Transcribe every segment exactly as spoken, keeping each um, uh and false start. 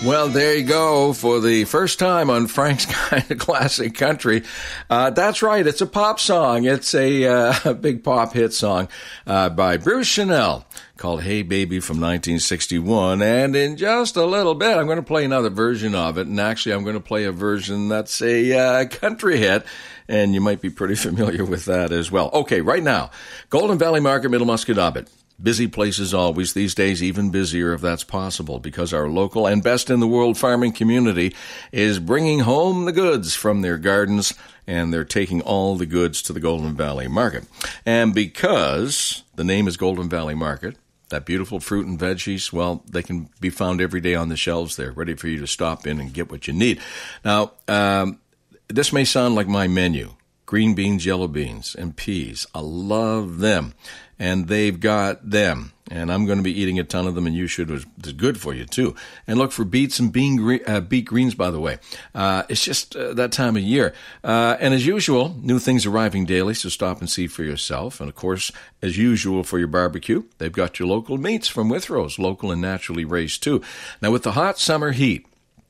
Well, there you go for the first time on Frank's Kind of Classic Country. Uh, that's right. It's a pop song. It's a, uh, a big pop hit song uh, by Bruce Chanel called Hey Baby from nineteen sixty-one. And in just a little bit, I'm going to play another version of it. And actually, I'm going to play a version that's a uh, country hit. And you might be pretty familiar with that as well. Okay, right now, Golden Valley Market, Middle Musquodoboit. Busy places always, these days even busier if that's possible, because our local and best-in-the-world farming community is bringing home the goods from their gardens, and they're taking all the goods to the Golden Valley Market. And because the name is Golden Valley Market, that beautiful fruit and veggies, well, they can be found every day on the shelves there, ready for you to stop in and get what you need. Now, um, this may sound like my menu. Green beans, yellow beans, and peas. I love them. And they've got them. And I'm going to be eating a ton of them, and you should. It's good for you, too. And look for beets and bean uh, beet greens, by the way. Uh, it's just uh, that time of year. Uh, and as usual, new things arriving daily, so stop and see for yourself. And, of course, as usual for your barbecue, they've got your local meats from Withrows, local and naturally raised, too. Now, with the hot summer heat,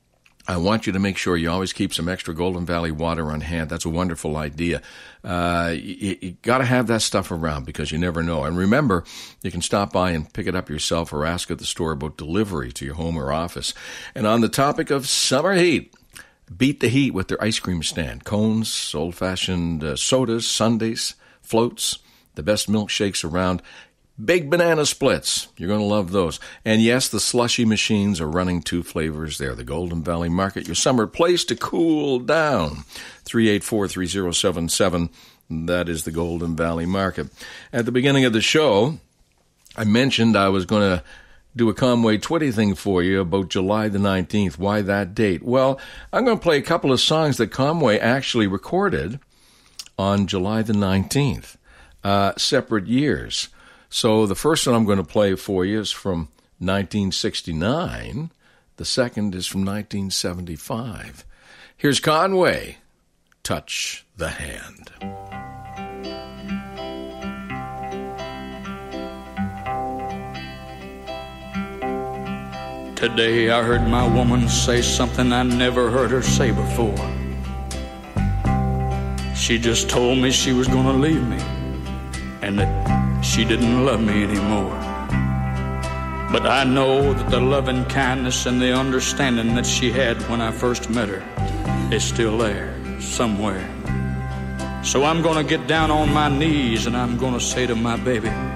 I want you to make sure you always keep some extra Golden Valley water on hand. That's a wonderful idea. Uh, you, you got to have that stuff around because you never know. And remember, you can stop by and pick it up yourself or ask at the store about delivery to your home or office. And on the topic of summer heat, beat the heat with their ice cream stand. Cones, old-fashioned uh, sodas, sundaes, floats, the best milkshakes around. Big banana splits. You're going to love those. And yes, the slushy machines are running two flavors there. The Golden Valley Market, your summer place to cool down. three eight four, three oh seven seven. That is the Golden Valley Market. At the beginning of the show, I mentioned I was going to do a Conway Twitty thing for you about July the nineteenth. Why that date? Well, I'm going to play a couple of songs that Conway actually recorded on July the nineteenth. Uh, separate years. So the first one I'm going to play for you is from nineteen sixty-nine. The second is from nineteen seventy-five. Here's Conway, Touch the Hand. Today I heard my woman say something I never heard her say before. She just told me she was going to leave me and that she didn't love me anymore. But I know that the loving kindness and the understanding that she had when I first met her is still there somewhere. So I'm gonna get down on my knees and I'm gonna say to my baby,